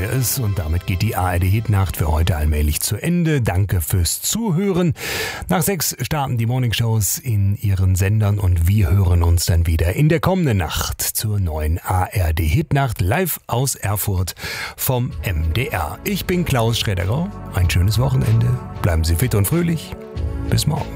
wir es und damit geht die ARD-Hitnacht für heute allmählich zu Ende. Danke fürs Zuhören. Nach 6 starten die Morningshows in ihren Sendern und wir hören uns dann wieder in der kommenden Nacht zur neuen ARD-Hitnacht live aus Erfurt vom MDR. Ich bin Klaus Schredderau. Ein schönes Wochenende. Bleiben Sie fit und fröhlich. Bis morgen.